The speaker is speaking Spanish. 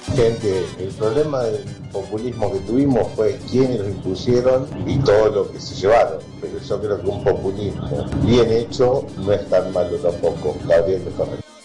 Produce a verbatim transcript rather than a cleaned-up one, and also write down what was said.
Gente, el problema del populismo que tuvimos fue quienes lo impusieron y todo lo que se llevaron. Pero yo creo que un populismo bien hecho no es tan malo tampoco. Gabriel, correcto.